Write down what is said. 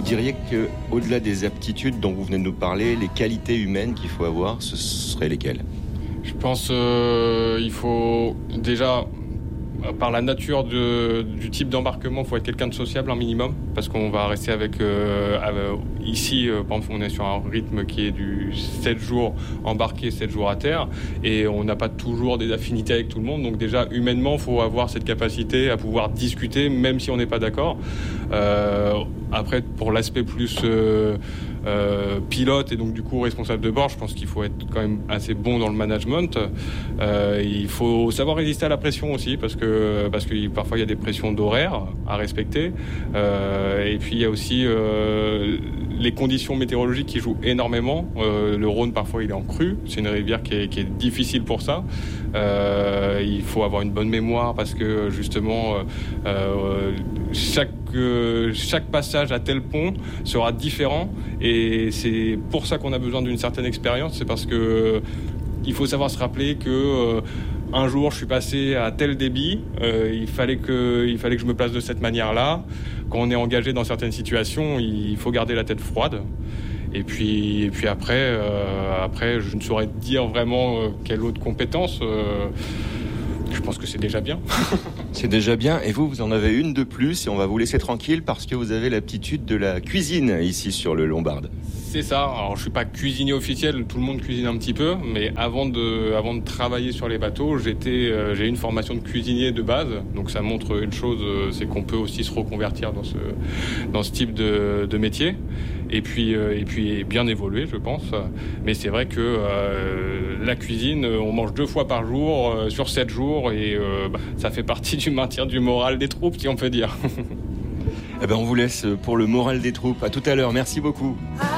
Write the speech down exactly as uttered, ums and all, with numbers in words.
diriez qu'au-delà des aptitudes dont vous venez de nous parler, les qualités humaines qu'il faut avoir, ce seraient lesquelles ? Je pense qu'il euh, faut déjà, par la nature de, du type d'embarquement, il faut être quelqu'un de sociable un minimum, parce qu'on va rester avec... Euh, avec ici, euh, par exemple, on est sur un rythme qui est du sept jours embarqué, sept jours à terre, et on n'a pas toujours des affinités avec tout le monde. Donc déjà, humainement, il faut avoir cette capacité à pouvoir discuter, même si on n'est pas d'accord. Euh, après, pour l'aspect plus... Euh, Euh, pilote et donc du coup responsable de bord, je pense qu'il faut être quand même assez bon dans le management. Euh, il faut savoir résister à la pression aussi, parce que parce que parfois il y a des pressions d'horaire à respecter. Euh, et puis il y a aussi euh, les conditions météorologiques qui jouent énormément. Euh, le Rhône parfois il est en crue, c'est une rivière qui est, qui est difficile pour ça. Euh, il faut avoir une bonne mémoire parce que justement euh, euh, chaque euh, chaque passage à tel pont sera différent, et c'est pour ça qu'on a besoin d'une certaine expérience. C'est parce que il faut savoir se rappeler que euh, un jour je suis passé à tel débit, euh, il fallait que il fallait que je me place de cette manière-là. Quand on est engagé dans certaines situations, il faut garder la tête froide. Et puis, et puis après, euh, après, je ne saurais dire vraiment euh, quelle autre compétence. Euh, je pense que c'est déjà bien. C'est déjà bien. Et vous, vous en avez une de plus, et on va vous laisser tranquille parce que vous avez l'aptitude de la cuisine ici sur le Lombard. C'est ça. Alors, je suis pas cuisinier officiel, tout le monde cuisine un petit peu, mais avant de, avant de travailler sur les bateaux, j'étais, euh, j'ai eu une formation de cuisinier de base. Donc, ça montre une chose, euh, c'est qu'on peut aussi se reconvertir dans ce, dans ce type de, de métier. Et puis, euh, et puis bien évoluer, je pense. Mais c'est vrai que euh, la cuisine, on mange deux fois par jour, euh, sur sept jours, et euh, bah, ça fait partie du maintien du moral des troupes, si on peut dire. Eh ben, on vous laisse pour le moral des troupes. À tout à l'heure. Merci beaucoup.